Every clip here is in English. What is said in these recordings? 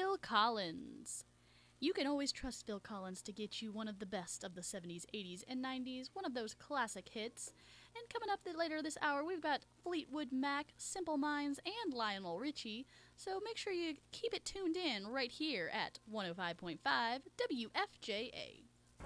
Phil Collins. You can always trust Phil Collins to get you one of the best of the 70s, 80s, and 90s, one of those classic hits. And coming up later this hour, we've got Fleetwood Mac, Simple Minds, and Lionel Richie. So make sure you keep it tuned in right here at 105.5 WFJA.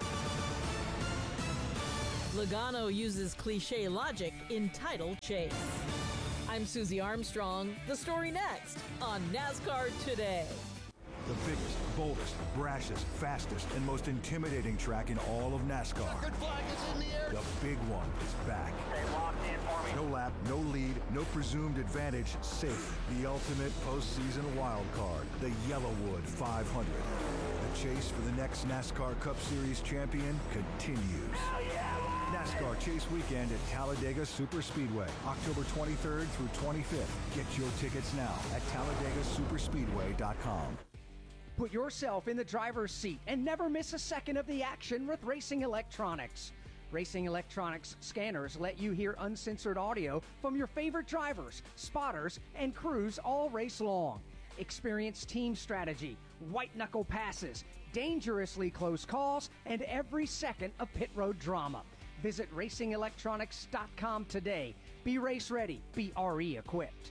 Logano uses cliche logic in Title Chase. I'm Susie Armstrong. The story next on NASCAR Today. The biggest, boldest, brashest, fastest, and most intimidating track in all of NASCAR. Checkered flag is in the air. The big one is back. Stay locked in for me. No lap, no lead, no presumed advantage, safe. The ultimate postseason wild card, the Yellowwood 500. The chase for the next NASCAR Cup Series champion continues. NASCAR Chase Weekend at Talladega Superspeedway, October 23rd through 25th. Get your tickets now at TalladegaSuperspeedway.com. Put yourself in the driver's seat and never miss a second of the action with Racing Electronics. Racing Electronics scanners let you hear uncensored audio from your favorite drivers, spotters, and crews all race long. Experience team strategy, white-knuckle passes, dangerously close calls, and every second of pit road drama. Visit RacingElectronics.com today. Be race ready. Be RE equipped.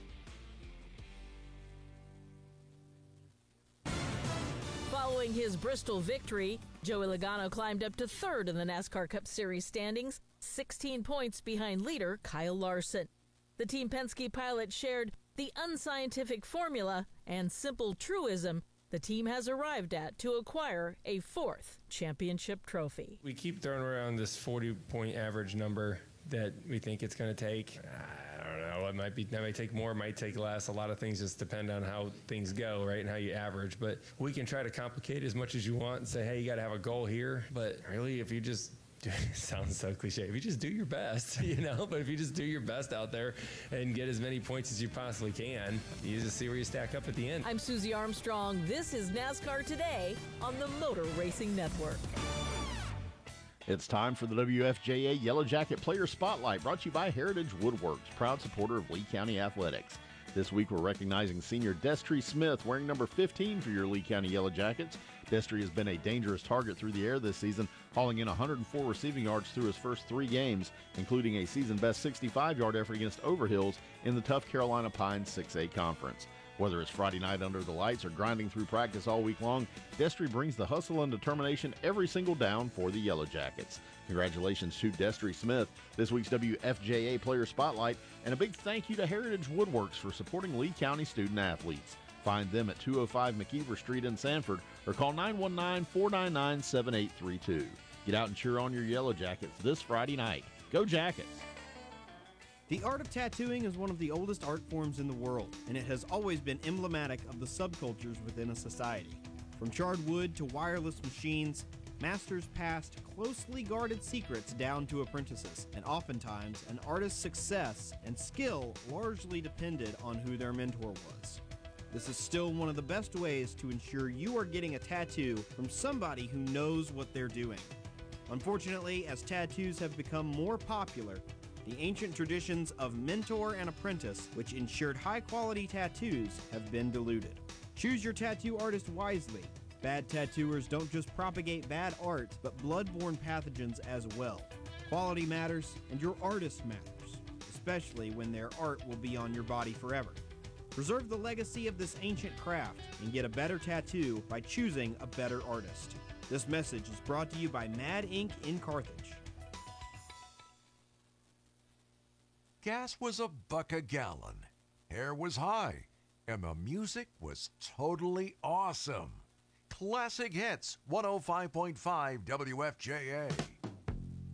Following his Bristol victory, Joey Logano climbed up to third in the NASCAR Cup Series standings, 16 points behind leader Kyle Larson. The Team Penske pilot shared the unscientific formula and simple truism the team has arrived at to acquire a fourth championship trophy. We keep throwing around this 40-point average number that we think it's going to take. I don't know. It might take more, it might take less. A lot of things just depend on how things go, right, and how you average. But we can try to complicate it as much as you want and say, hey, you got to have a goal here. But really, if you just it sounds so cliche. If you just do your best, but if you just do your best out there and get as many points as you possibly can, you just see where you stack up at the end. I'm Susie Armstrong. This is NASCAR Today on the Motor Racing Network. It's time for the WFJA Yellow Jacket Player Spotlight, brought to you by Heritage Woodworks, proud supporter of Lee County Athletics. This week we're recognizing senior Destry Smith, wearing number 15 for your Lee County Yellow Jackets. Destry has been a dangerous target through the air this season, hauling in 104 receiving yards through his first 3 games, including a season-best 65-yard effort against Overhills in the tough Carolina Pines 6A Conference. Whether it's Friday night under the lights or grinding through practice all week long, Destry brings the hustle and determination every single down for the Yellow Jackets. Congratulations to Destry Smith, this week's WFJA Player Spotlight, and a big thank you to Heritage Woodworks for supporting Lee County student athletes. Find them at 205 McKeever Street in Sanford or call 919-499-7832. Get out and cheer on your Yellow Jackets this Friday night. Go Jackets! The art of tattooing is one of the oldest art forms in the world, and it has always been emblematic of the subcultures within a society. From charred wood to wireless machines, masters passed closely guarded secrets down to apprentices, and oftentimes an artist's success and skill largely depended on who their mentor was. This is still one of the best ways to ensure you are getting a tattoo from somebody who knows what they're doing. Unfortunately, as tattoos have become more popular, the ancient traditions of mentor and apprentice, which ensured high-quality tattoos, have been diluted. Choose your tattoo artist wisely. Bad tattooers don't just propagate bad art, but blood-borne pathogens as well. Quality matters, and your artist matters, especially when their art will be on your body forever. Preserve the legacy of this ancient craft and get a better tattoo by choosing a better artist. This message is brought to you by Mad Ink in Carthage. Gas was $1 a gallon, hair was high, and the music was totally awesome. Classic Hits, 105.5 WFJA.